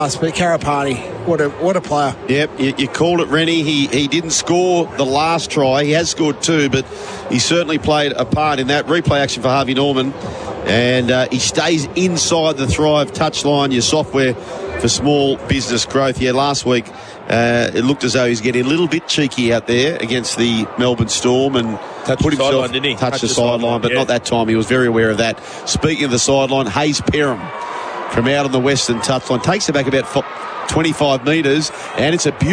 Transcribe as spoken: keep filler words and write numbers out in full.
But Karapani, what a what a player. Yep, you, you called it, Rennie. He he didn't score the last try. He has scored two, but he certainly played a part in that. Replay action for Harvey Norman. And uh, he stays inside the Thrive touchline, your software for small business growth. Yeah, last week uh, it looked as though he's getting a little bit cheeky out there against the Melbourne Storm and touched put the himself, sideline, didn't he? touch Touched the, the sideline, sideline, but yeah. not that time. He was very aware of that. Speaking of the sideline, Hayes Perham from out on the western touchline takes it back about twenty-five metres, and it's a beautiful